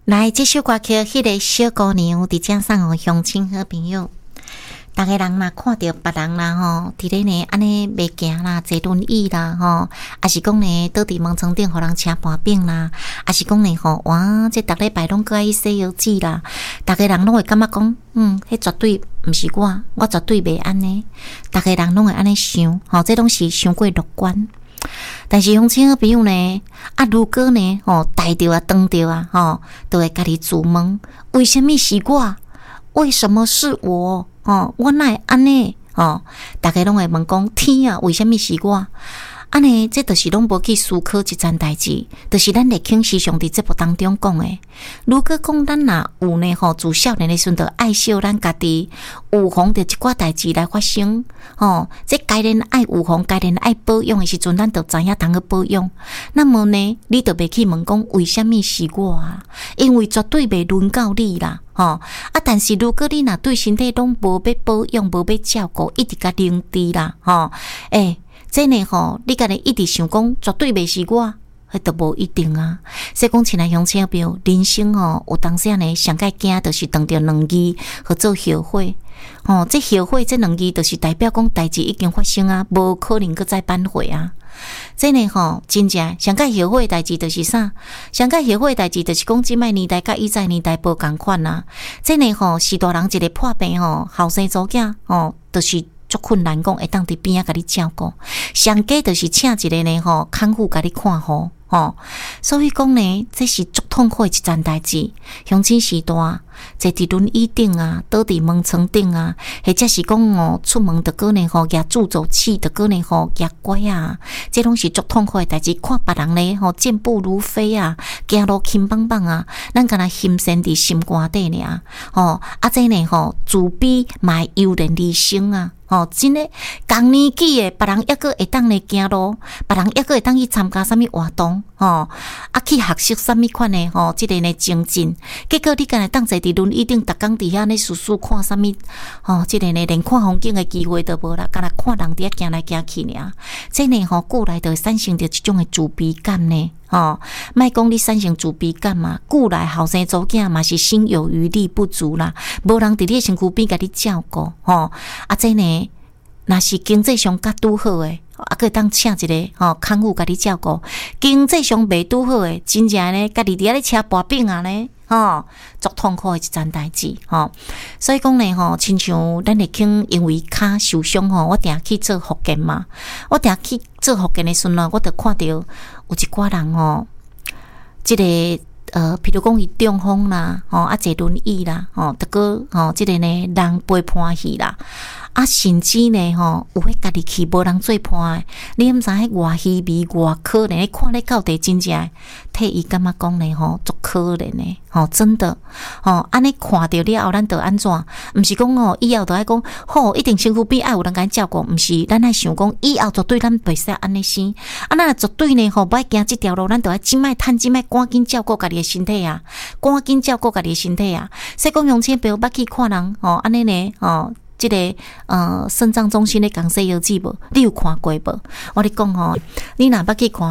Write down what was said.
来，这首歌曲，迄个小姑娘伫遮送互乡亲好朋友。逐个人若看到别人啦吼，伫咧呢安尼袂行啦，坐轮椅啦吼，还是讲呢倒伫门床顶互人车搬饼啦，还是讲呢吼，哇，这逐礼拜拢搁爱去洗腰子啦，逐个人拢会感觉讲，迄绝对毋是我绝对袂安尼。逐个人拢会安尼想，吼，这拢是伤过乐观。但是乡亲好朋友呢，如果呢，逮着当着啊，都会家己自问，为什么是我？为什么是我？我哪会安尼？大家拢会问讲，天啊，为什么是我？安尼，这就是拢无去思考一件代志，就是咱历经时常伫节目当中讲的。如果讲咱若有呢自少年的时阵，爱惜咱家己，有防着一寡代志来发生。这该然爱有防，该然爱保养的时阵，咱就知影通去保养。那么呢，你就袂去问讲，为什么是我啊？因为绝对袂轮到你啦。但是如果你若对身体拢无要保养，无要照顾，一直甲凌迟啦，这呢你家己一直想讲绝对袂是我，迄都无一定啊。所以讲，亲爱乡亲朋友，人生有当时呢，上界惊就是当着两字，和做后悔。这后悔这两字，就是代表讲代志已经发生啊，无可能搁再扳回啊。这呢真正上界后悔的代志就是啥？上界后悔的代志就是讲，即摆年代甲以前年代无共款啊。这呢是大人一个破病后生祖囝就是足困难，讲会当伫边仔甲你照顾，上加就是请一个呢看护甲你看护。所以讲呢，这是足痛苦的一件代志。乡亲时代坐伫轮椅顶啊，倒伫门床顶啊，或者是讲出门就搁呢举助走器，就搁呢举拐啊，这拢是足痛苦的代志。看别人呢健步如飞啊，行路轻棒棒啊，咱敢若心身伫心肝底尔。这呢自卑嘛油然而生啊。真诶，同年纪诶，别人抑个会当来行路，别人抑个会当去参加啥物活动，去学习啥物款诶，即个呢精进。结果你敢若当坐伫轮椅顶，逐工伫遐呢数数看啥物，即个呢连看风景诶机会都无啦，敢若看人伫遐行来行去尔。这呢过来就会产生着一种诶自卑感呢。莫讲你产生自卑感嘛，故来后生祖囝嘛是心有余力不足啦，无人伫你身躯边甲你照顾，这呢，若是经济上较拄好诶，可以当请一个看护甲你照顾；经济上袂拄好诶，真正呢，家己伫遐咧车跋饼啊呢，足痛苦诶一件代志，所以讲呢，亲像咱会经因为骹受伤我定去做复健嘛，我定去做复健诶时阵，我就看到有一寡人即个譬如讲伊中风啦，坐轮椅啦，得个即个呢人陪伴去啦。甚至呢有迄家己去无人做伴诶，你毋知迄偌稀微偌可怜，看咧到底真正替伊感觉讲呢足可怜诶，真的安尼看着了后，咱着安怎？毋是讲以后着爱讲一定身躯边爱有人甲照顾，毋是咱爱想讲以后绝对咱袂使安尼生，咱绝对呢无爱行即条路，咱着爱即摆趁即摆赶紧照顾家己诶身体啊，赶紧照顾家己诶身体啊。所以讲乡亲朋友捌去看人安尼呢即个肾脏中心咧讲洗腰子无？你有看过无？我咧讲你若捌去看。